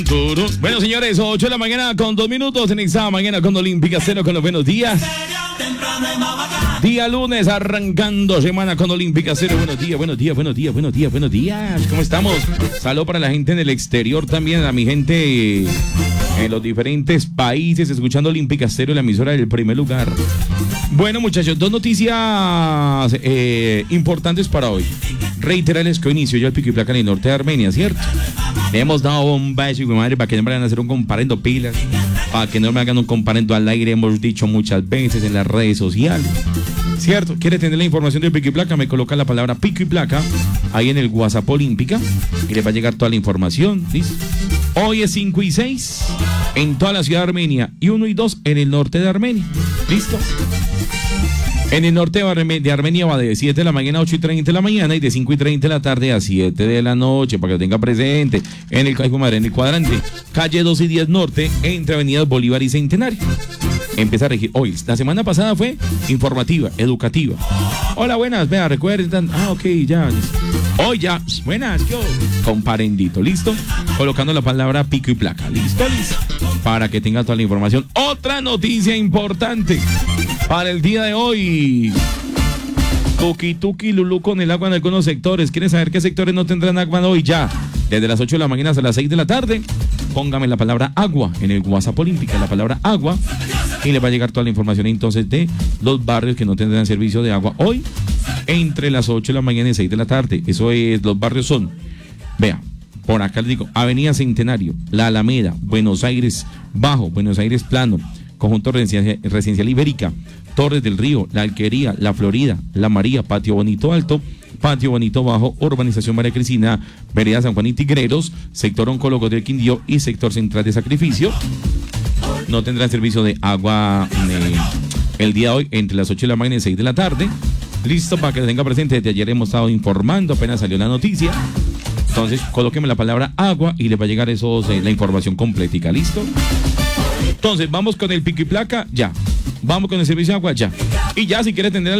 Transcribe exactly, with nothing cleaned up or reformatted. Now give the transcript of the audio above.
Bueno, señores, ocho de la mañana con dos minutos en esta mañana con Olímpica Cero con los buenos días. Día lunes, arrancando semana con Olímpica Cero. Buenos días, buenos días, buenos días, buenos días, buenos días. ¿Cómo estamos? Saludos para la gente en el exterior también, a mi gente en los diferentes países, escuchando Olímpica Cero, la emisora del primer lugar. Bueno, muchachos, dos noticias eh, importantes para hoy. Reiterarles que hoy inició ya el pico y placa en el norte de Armenia, ¿cierto? Le hemos dado bomba a eso y madre para que no me vayan a hacer un comparendo pilas, para que no me hagan un comparendo al aire, hemos dicho muchas veces en las redes sociales, ¿cierto? ¿Quiere tener la información del pico y placa? Me coloca la palabra pico y placa ahí en el WhatsApp Olímpica y le va a llegar toda la información, ¿listo? Hoy es cinco y seis en toda la ciudad de Armenia y uno y dos en el norte de Armenia, ¿listo? En el norte de Armenia va de siete de la mañana a ocho y treinta de la mañana y de cinco y treinta de la tarde a siete de la noche, para que lo tenga presente. En el, en el cuadrante, calle dos y diez norte, entre avenidas Bolívar y Centenario. Empieza a regir. Hoy, la semana pasada fue informativa, educativa. Hola, buenas, vea, recuerden. Ah, ok, ya. Hoy ya, buenas, yo. Comparendito, ¿listo? Colocando la palabra pico y placa. ¿Listo? ¿Listo? Para que tenga toda la información. Otra noticia importante para el día de hoy. Tuki tuki lulú con el agua en algunos sectores. ¿Quieres saber qué sectores no tendrán agua hoy? Ya, desde las ocho de la mañana hasta las seis de la tarde. Póngame la palabra agua en el WhatsApp Olímpica, la palabra agua, y le va a llegar toda la información entonces de los barrios que no tendrán servicio de agua hoy entre las ocho de la mañana y seis de la tarde. Eso es, los barrios son, vea, por acá les digo, Avenida Centenario, La Alameda, Buenos Aires Bajo, Buenos Aires Plano, Conjunto Residencial, Residencial Ibérica, Torres del Río, La Alquería, La Florida, La María, Patio Bonito Alto, Patio Bonito Bajo, Urbanización María Cristina, Vereda San Juan y Tigreros, Sector Oncólogo del Quindío y Sector Central de Sacrificio. No tendrán servicio de agua eh, el día de hoy entre las ocho de la mañana y seis de la tarde. Listo, para que lo tenga presente. Desde ayer hemos estado informando, apenas salió la noticia. Entonces, colóqueme la palabra agua y le va a llegar esos, eh, la información completica. ¿Listo? Entonces, vamos con el pico y placa, ya. Vamos con el servicio de agua, ya. Y ya, si quiere tener